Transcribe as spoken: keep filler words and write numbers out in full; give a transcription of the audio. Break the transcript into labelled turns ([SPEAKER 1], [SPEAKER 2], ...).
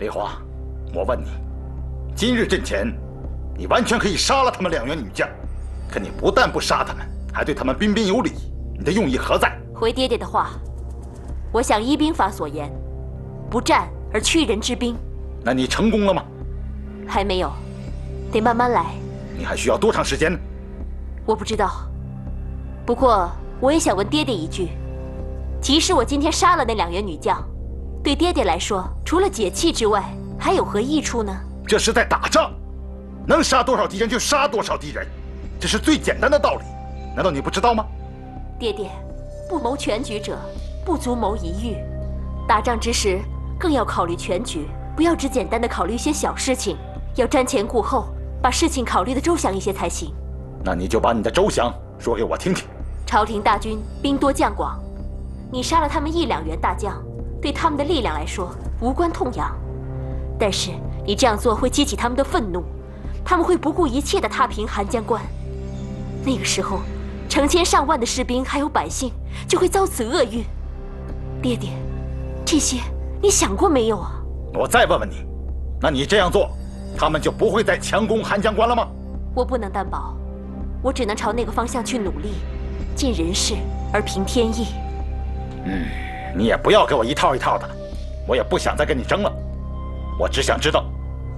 [SPEAKER 1] 梨花，我问你，今日阵前，你完全可以杀了他们两员女将，可你不但不杀他们，还对他们彬彬有礼，你的用意何在？
[SPEAKER 2] 回爹爹的话，我想依兵法所言，不战而屈人之兵。
[SPEAKER 1] 那你成功了吗？
[SPEAKER 2] 还没有，得慢慢来。
[SPEAKER 1] 你还需要多长时间呢？
[SPEAKER 2] 我不知道。不过我也想问爹爹一句：即使我今天杀了那两员女将，对爹爹来说，除了解气之外，还有何益处呢？
[SPEAKER 1] 这是在打仗，能杀多少敌人就杀多少敌人，这是最简单的道理，难道你不知道吗？
[SPEAKER 2] 爹爹，不谋全局者，不足谋一域。打仗之时，更要考虑全局，不要只简单的考虑一些小事情，要瞻前顾后，把事情考虑的周详一些才行。
[SPEAKER 1] 那你就把你的周详说给我听听。
[SPEAKER 2] 朝廷大军兵多将广，你杀了他们一两员大将，对他们的力量来说无关痛痒。但是你这样做会激起他们的愤怒，他们会不顾一切地踏平函江关。那个时候，成千上万的士兵还有百姓就会遭此厄运。爹爹，这些你想过没有啊？
[SPEAKER 1] 我再问问你，那你这样做，他们就不会再强攻函江关了吗？
[SPEAKER 2] 我不能担保，我只能朝那个方向去努力，尽人事而平天意。
[SPEAKER 1] 嗯，你也不要给我一套一套的，我也不想再跟你争了。我只想知道，